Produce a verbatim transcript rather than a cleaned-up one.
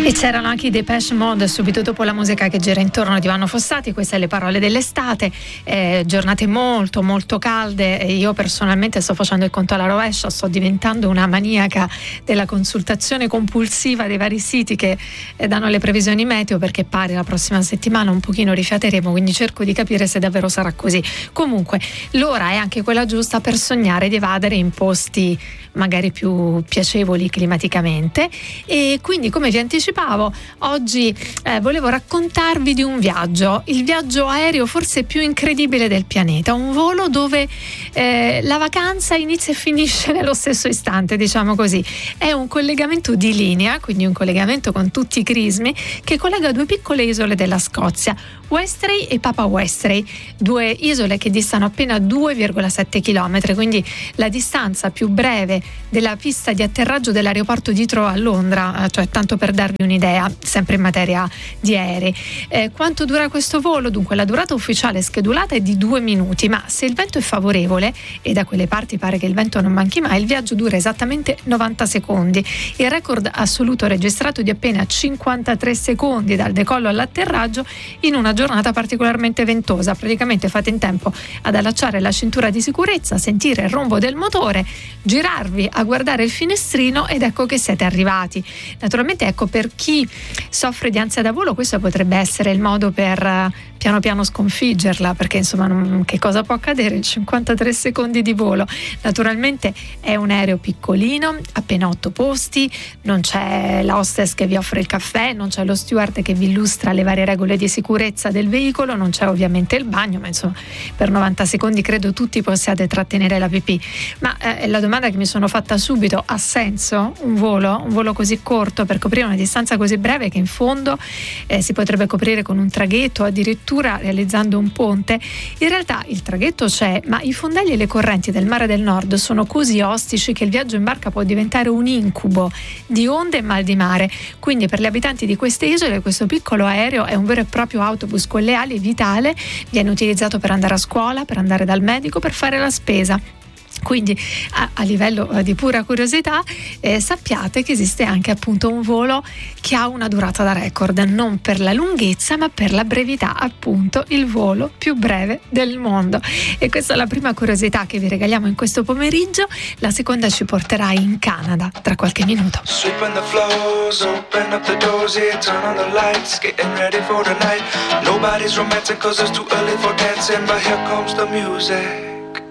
E c'erano anche i Depeche Mode subito dopo la musica che gira intorno di Vanno Fossati. Queste le parole dell'estate, eh, giornate molto molto calde, e io personalmente sto facendo il conto alla rovescia, sto diventando una maniaca della consultazione compulsiva dei vari siti che eh, danno le previsioni meteo, perché pare la prossima settimana un pochino rifiateremo, quindi cerco di capire se davvero sarà così. Comunque l'ora è anche quella giusta per sognare di evadere in posti magari più piacevoli climaticamente, e quindi, come vi anticipavo, oggi eh, volevo raccontarvi di un viaggio, il viaggio aereo forse più incredibile del pianeta, un volo dove eh, la vacanza inizia e finisce nello stesso istante, diciamo così. È un collegamento di linea, quindi un collegamento con tutti i crismi, che collega due piccole isole della Scozia, Westray e Papa Westray, due isole che distano appena due virgola sette chilometri, quindi la distanza più breve della pista di atterraggio dell'aeroporto di Heathrow a Londra, cioè tanto per darvi un'idea, sempre in materia di aerei. Eh, quanto dura questo volo? Dunque, la durata ufficiale schedulata è di due minuti, ma se il vento è favorevole, e da quelle parti pare che il vento non manchi mai, il viaggio dura esattamente novanta secondi. Il record assoluto registrato di appena cinquantatré secondi dal decollo all'atterraggio in una giornata particolarmente ventosa. Praticamente fate in tempo ad allacciare la cintura di sicurezza, sentire il rombo del motore, girarvi a guardare il finestrino ed ecco che siete arrivati. Naturalmente, ecco, per chi soffre di ansia da volo questo potrebbe essere il modo per uh, piano piano sconfiggerla, perché insomma non, che cosa può accadere in cinquantatré secondi di volo? Naturalmente è un aereo piccolino, appena otto posti, non c'è la hostess che vi offre il caffè, non c'è lo steward che vi illustra le varie regole di sicurezza del veicolo, non c'è ovviamente il bagno, ma insomma per novanta secondi credo tutti possiate trattenere la pipì. Ma eh, la domanda che mi sono fatta subito: ha senso un volo, un volo così corto per coprire una distanza così breve, che in fondo eh, si potrebbe coprire con un traghetto, addirittura realizzando un ponte? In realtà il traghetto c'è, ma i fondali e le correnti del mare del nord sono così ostici che il viaggio in barca può diventare un incubo di onde e mal di mare. Quindi per gli abitanti di queste isole questo piccolo aereo è un vero e proprio autobus con le ali vitale, viene utilizzato per andare a scuola, per andare dal medico, per fare la spesa. Quindi a, a livello di pura curiosità eh, sappiate che esiste anche appunto un volo che ha una durata da record, non per la lunghezza ma per la brevità, appunto il volo più breve del mondo. E questa è la prima curiosità che vi regaliamo in questo pomeriggio. La seconda ci porterà in Canada tra qualche minuto. Sweeping the floors, open up the doors, yeah, turn on the lights, getting ready for the night. Nobody's romantic cause it's too early for dancing, but here comes the music.